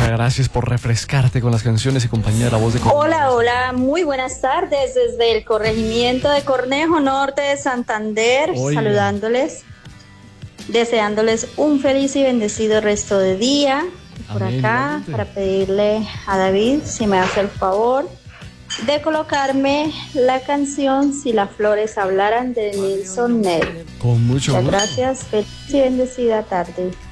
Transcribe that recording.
gracias por refrescarte con las canciones y compañía de la voz de Cornejo. Hola, hola, muy buenas tardes desde el corregimiento de Cornejo Norte de Santander, saludándoles, deseándoles un feliz y bendecido resto de día. Por Amén, acá, igualmente. para pedirle a David si me hace el favor de colocarme la canción Si las flores hablaran de Nilsson Ned. Con mucho Muchas gusto. gracias, feliz y bendecida tarde.